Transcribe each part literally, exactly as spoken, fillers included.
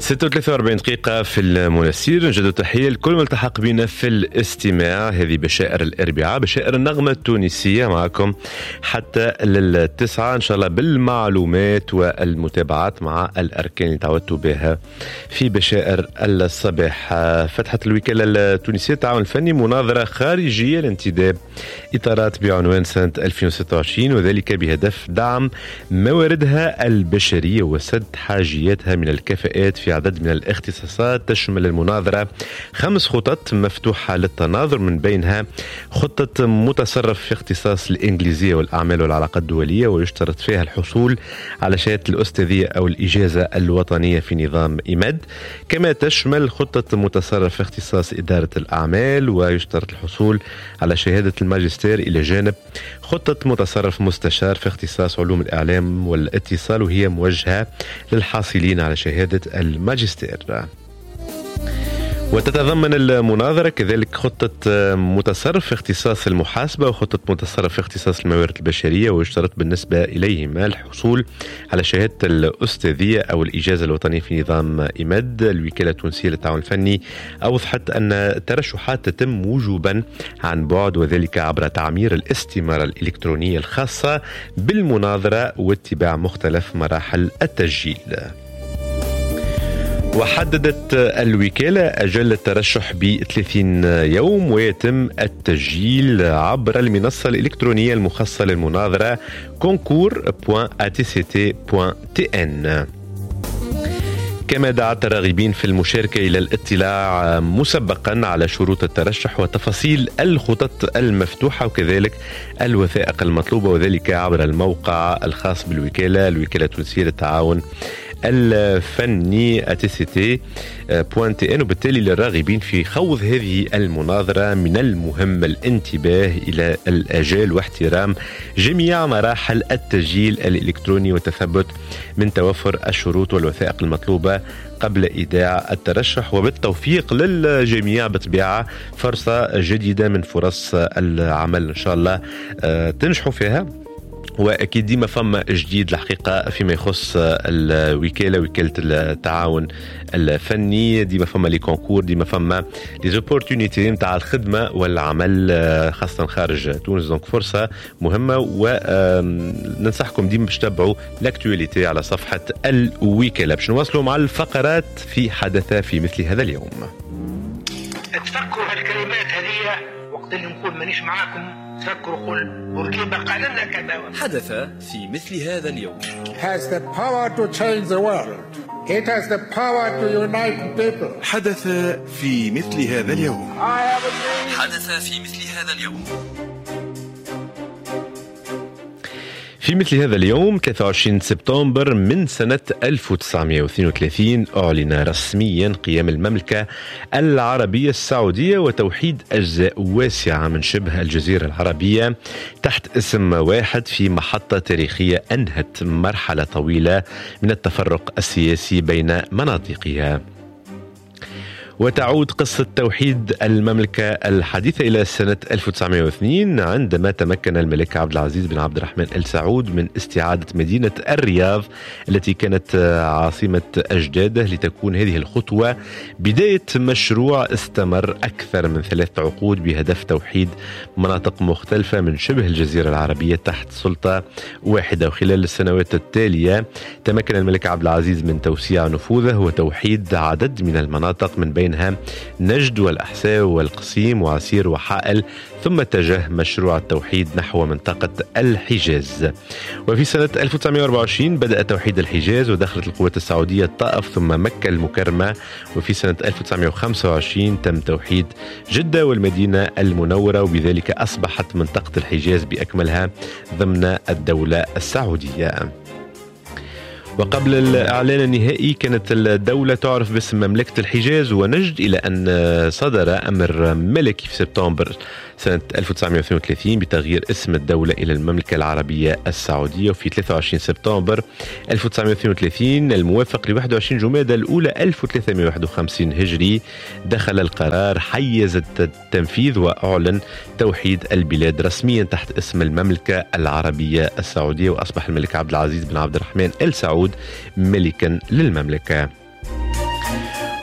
ستة وثلاثين وأربعين دقيقة في المنسير. نجد تحية لكل ملتحق بنا في الاستماع. هذه بشائر الأربعاء، بشائر النغمة التونسية، معكم حتى للتسعة إن شاء الله بالمعلومات والمتابعات مع الأركان اللي تعودتوا بها في بشائر الصباح. فتحت الوكالة التونسية للتعاون الفني مناظرة خارجية لانتداب إطارات بعنوان سنة ألفين وستة وعشرين، وذلك بهدف دعم مواردها البشرية وسد حاجياتها من الكفاءات في عدد من الاختصاصات. تشمل المناظرة خمس خطط مفتوحة للتناظر، من بينها خطة متصرف في اختصاص الإنجليزية والأعمال والعلاقات الدولية، ويشترط فيها الحصول على شهادة الأستاذية أو الإجازة الوطنية في نظام إيماد. كما تشمل خطة متصرف في اختصاص إدارة الأعمال، ويشترط الحصول على شهادة الماجستير، إلى جانب خطة متصرف مستشار في اختصاص علوم الإعلام والاتصال، وهي موجهة للحاصلين على شهادة الماجستير. وتتضمن المناظرة كذلك خطة متصرف في اختصاص المحاسبة وخطة متصرف في اختصاص الموارد البشرية، ويشترط بالنسبة إليهما الحصول على شهادة الأستاذية أو الإجازة الوطنية في نظام إيماد. الوكالة التونسية للتعاون الفني أوضحت أن الترشحات تتم وجوبا عن بعد، وذلك عبر تعمير الاستمارة الإلكترونية الخاصة بالمناظرة واتباع مختلف مراحل التسجيل. وحددت الوكالة أجل الترشح ب ثلاثين يوم، ويتم التسجيل عبر المنصة الإلكترونية المخصصة للمناظرة كونكور دوت إيه تي سي تي دوت تي إن. كما دعت الراغبين في المشاركة إلى الاطلاع مسبقا على شروط الترشح وتفاصيل الخطط المفتوحة وكذلك الوثائق المطلوبة، وذلك عبر الموقع الخاص بالوكالة، الوكالة التونسية للتعاون الفني تي سي تي دوت إن. وبالتالي للراغبين في خوض هذه المناظرة من المهم الانتباه إلى الآجال واحترام جميع مراحل التسجيل الإلكتروني والتثبت من توفر الشروط والوثائق المطلوبة قبل إيداع الترشح، وبالتوفيق للجميع بطبيعة فرصة جديدة من فرص العمل إن شاء الله تنجحوا فيها. واكيد ديما فما جديد الحقيقه فيما يخص الوكاله، وكاله التعاون الفني، ديما فما لي كونكور، ديما فما لي زوبورتونيتي نتاع الخدمه والعمل خاصه خارج تونس. دونك فرصه مهمه، وننصحكم ديما باش تتابعوا لاكتواليتي على صفحه الوكاله. باش نواصلوا مع الفقرات في حدث في مثل هذا اليوم. تفكروا هالكلمات هذه وقت اللي نقول مانيش معاكم، تفكروا قل بوركيبا قال لنا كذا. حدث في مثل هذا اليوم. has the power to change the world. It has the power to unite people. حدث في مثل هذا اليوم. حدث في مثل هذا اليوم. في مثل هذا اليوم ثلاثة وعشرين سبتمبر من سنة ألف وتسعمائة واثنين وثلاثين أعلن رسميا قيام المملكة العربية السعودية وتوحيد أجزاء واسعة من شبه الجزيرة العربية تحت اسم واحد، في محطة تاريخية أنهت مرحلة طويلة من التفرق السياسي بين مناطقها. وتعود قصة توحيد المملكة الحديثة إلى سنة ألف وتسعمائة واثنين، عندما تمكن الملك عبد العزيز بن عبد الرحمن آل سعود من استعادة مدينة الرياض التي كانت عاصمة أجداده، لتكون هذه الخطوة بداية مشروع استمر أكثر من ثلاث عقود بهدف توحيد مناطق مختلفة من شبه الجزيرة العربية تحت سلطة واحدة. وخلال السنوات التالية تمكن الملك عبد العزيز من توسيع نفوذه وتوحيد عدد من المناطق، من بين بينها نجد والأحساء والقصيم وعسير وحائل، ثم اتجه مشروع التوحيد نحو منطقة الحجاز. وفي سنة ألف وتسعمائة وأربعة وعشرين بدأ توحيد الحجاز، ودخلت القوات السعودية الطائف ثم مكة المكرمة. وفي سنة ألف وتسعمائة وخمسة وعشرين تم توحيد جدة والمدينة المنورة، وبذلك أصبحت منطقة الحجاز بأكملها ضمن الدولة السعودية. وقبل الإعلان النهائي كانت الدولة تعرف باسم مملكة الحجاز ونجد، إلى أن صدر أمر ملكي في سبتمبر سنة ألف وتسعمائة واثنين وثلاثين بتغيير اسم الدولة إلى المملكة العربية السعودية. وفي ثلاثة وعشرين سبتمبر ألف وتسعمائة واثنين وثلاثين الموافق ل واحد وعشرين جمادى الأولى ألف وثلاثمائة وواحد وخمسين هجري دخل القرار حيز التنفيذ وأعلن توحيد البلاد رسميا تحت اسم المملكة العربية السعودية، وأصبح الملك عبد العزيز بن عبد الرحمن آل سعود ملكا للمملكة.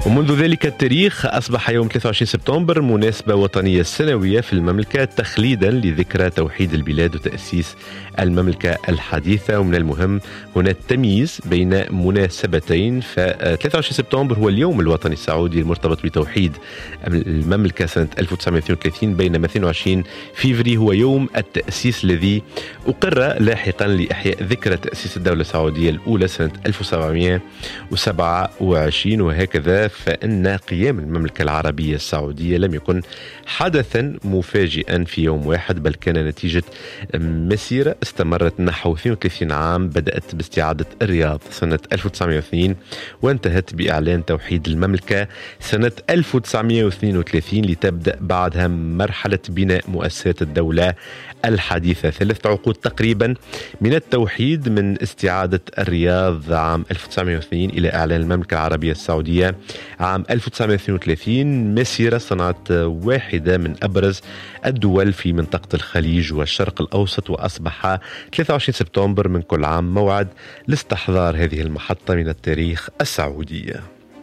ومنذ ذلك التاريخ أصبح يوم ثلاثة وعشرين سبتمبر مناسبة وطنية سنوية في المملكة تخليدا لذكرى توحيد البلاد وتأسيس المملكة الحديثة. ومن المهم هنا التمييز بين مناسبتين، ف ثلاثة وعشرين سبتمبر هو اليوم الوطني السعودي المرتبط بتوحيد المملكة سنة ألف وتسعمائة واثنين وثلاثين، بينما اثنين وعشرين فيفري هو يوم التأسيس الذي أقر لاحقا لإحياء ذكرى تأسيس الدولة السعودية الأولى سنة ألف وسبعمائة وسبعة وعشرين. وهكذا فإن قيام المملكة العربية السعودية لم يكن حدثا مفاجئا في يوم واحد، بل كان نتيجة مسيرة استمرت نحو اثنين وثلاثين عام، بدأت باستعادة الرياض سنة ألف وتسعمائة واثنين وانتهت بإعلان توحيد المملكة سنة ألف وتسعمائة واثنين وثلاثين، لتبدأ بعدها مرحلة بناء مؤسسات الدولة الحديثة. ثلاثة عقود تقريبا من التوحيد، من استعادة الرياض عام ألف وتسعمائة واثنين إلى إعلان المملكة العربية السعودية عام ألف وتسعمائة واثنين وثلاثين. مسيرة صنعت واحدة من أبرز الدول في منطقة الخليج والشرق الأوسط، وأصبح ثلاثة وعشرين سبتمبر من كل عام موعد لاستحضار هذه المحطة من التاريخ السعودي.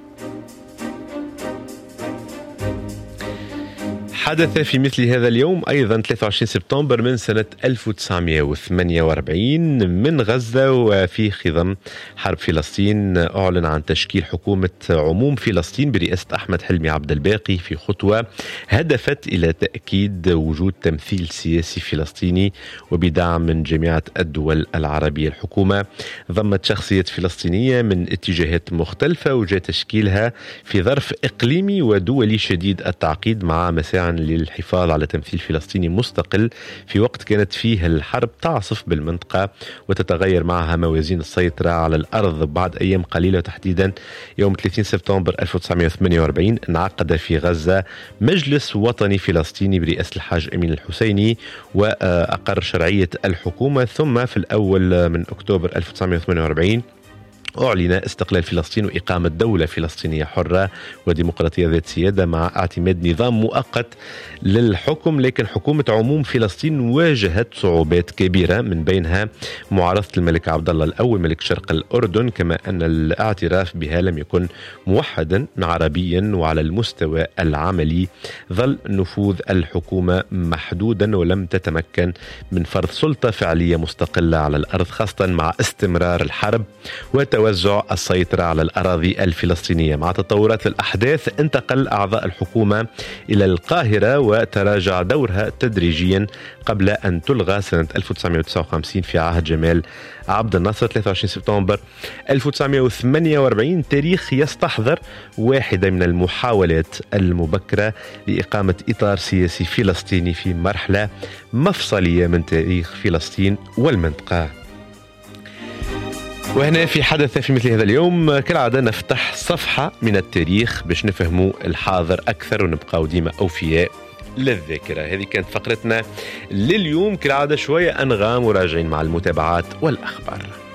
حدث في مثل هذا اليوم أيضا ثلاثة وعشرين سبتمبر من سنة ألف وتسعمائة وثمانية وأربعين من غزة، وفي خضم حرب فلسطين أعلن عن تشكيل حكومة عموم فلسطين برئاسة أحمد حلمي عبد الباقي، في خطوة هدفت إلى تأكيد وجود تمثيل سياسي فلسطيني وبدعم من جامعة الدول العربية. الحكومة ضمت شخصيات فلسطينية من اتجاهات مختلفة، وجاء تشكيلها في ظرف إقليمي ودولي شديد التعقيد، مع مساعي للحفاظ على تمثيل فلسطيني مستقل في وقت كانت فيه الحرب تعصف بالمنطقة وتتغير معها موازين السيطرة على الأرض. بعد أيام قليلة تحديدا يوم ثلاثين سبتمبر ألف وتسعمائة وثمانية وأربعين انعقد في غزة مجلس وطني فلسطيني برئاسة الحاج أمين الحسيني، وأقر شرعية الحكومة. ثم في الأول من أكتوبر ألف وتسعمائة وثمانية وأربعين أعلن استقلال فلسطين وإقامة دولة فلسطينية حرة وديمقراطية ذات سيادة، مع اعتماد نظام مؤقت للحكم. لكن حكومة عموم فلسطين واجهت صعوبات كبيرة، من بينها معارضة الملك عبد الله الأول ملك شرق الأردن، كما أن الاعتراف بها لم يكن موحدا عربيا. وعلى المستوى العملي ظل نفوذ الحكومة محدودا، ولم تتمكن من فرض سلطة فعلية مستقلة على الأرض، خاصة مع استمرار الحرب وتوزع السيطرة على الأراضي الفلسطينية. مع تطورات الأحداث انتقل أعضاء الحكومة إلى القاهرة وتراجع دورها تدريجيا قبل أن تلغى سنة ألف وتسعمائة وتسعة وخمسين في عهد جمال عبد الناصر. ثلاثة وعشرين سبتمبر ألف وتسعمائة وثمانية وأربعين تاريخ يستحضر واحدة من المحاولات المبكرة لإقامة إطار سياسي فلسطيني في مرحلة مفصلية من تاريخ فلسطين والمنطقة. وهنا في حدث في مثل هذا اليوم كالعادة نفتح صفحة من التاريخ باش نفهموا الحاضر أكثر ونبقى ديما أوفياء للذاكرة. هذه كانت فقرتنا لليوم، كالعادة شوية أنغام وراجعين مع المتابعات والأخبار.